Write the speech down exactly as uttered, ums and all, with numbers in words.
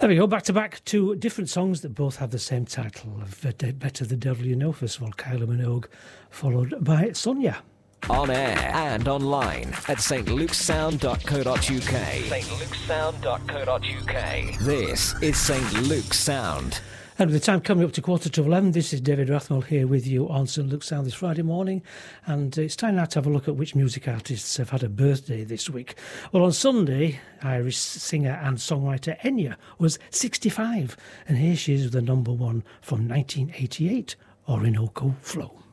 There we go, back to back, two different songs that both have the same title of Better the Devil You Know. First of all, Kylie Minogue, followed by Sonia. On air and online at s t luke's sound dot co dot u k. s t luke's sound dot co dot u k. This is Saint Luke's Sound. And with the time coming up to quarter to eleven, this is David Rathmell here with you on Saint Luke's Sound this Friday morning. And it's time now to have a look at which music artists have had a birthday this week. Well, on Sunday, Irish singer and songwriter Enya was sixty-five. And here she is with the number one from nineteen eighty-eight, Orinoco Flow.